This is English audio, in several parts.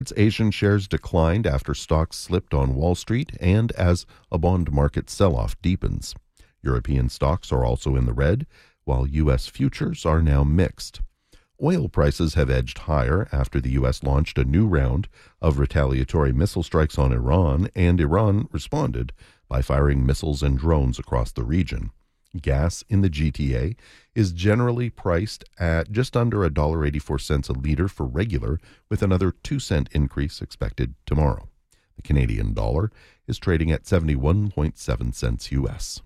Asian shares declined after stocks slipped on Wall Street and as a bond market sell-off deepens. European stocks are also in the red, while U.S. futures are now mixed. Oil prices have edged higher after the U.S. launched a new round of retaliatory missile strikes on Iran, and Iran responded by firing missiles and drones across the region. Gas in the GTA is generally priced at just under $1.84 a liter for regular, with another 2-cent increase expected tomorrow. The Canadian dollar is trading at 71.7 cents U.S.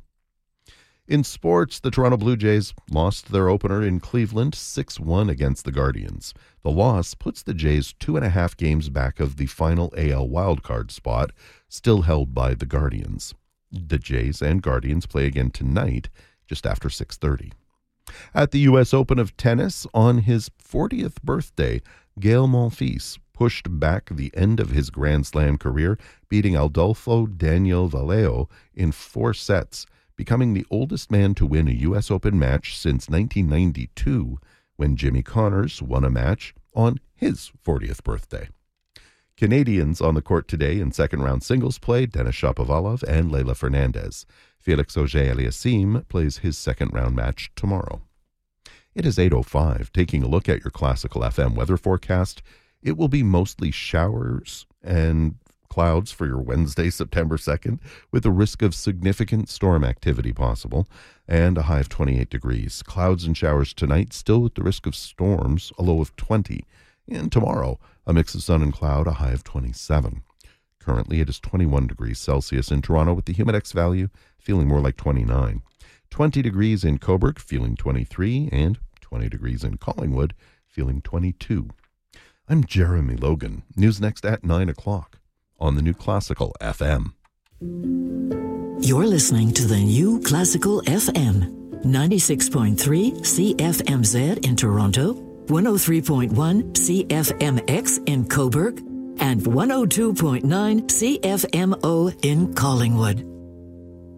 In sports, the Toronto Blue Jays lost their opener in Cleveland 6-1 against the Guardians. The loss puts the Jays 2.5 games back of the final AL wildcard spot, still held by the Guardians. The Jays and Guardians play again tonight, just after 6:30. At the U.S. Open of tennis, on his 40th birthday, Gael Monfils pushed back the end of his Grand Slam career, beating Adolfo Daniel Vallejo in 4 sets, becoming the oldest man to win a U.S. Open match since 1992, when Jimmy Connors won a match on his 40th birthday. Canadians on the court today in second-round singles play, Denis Shapovalov and Leylah Fernandez. Felix Auger-Aliassime plays his second-round match tomorrow. It is 8:05. Taking a look at your Classical FM weather forecast, it will be mostly showers and clouds for your Wednesday, September 2nd, with a risk of significant storm activity possible, and a high of 28 degrees. Clouds and showers tonight, still with the risk of storms, a low of 20. And tomorrow, a mix of sun and cloud, a high of 27. Currently, it is 21 degrees Celsius in Toronto, with the Humidex value feeling more like 29. 20 degrees in Cobourg, feeling 23, and 20 degrees in Collingwood, feeling 22. I'm Jeremy Logan. News next at 9 o'clock on the New Classical FM. You're listening to the New Classical FM, 96.3 CFMZ in Toronto, 103.1 CFMX in Cobourg, and 102.9 CFMO in Collingwood.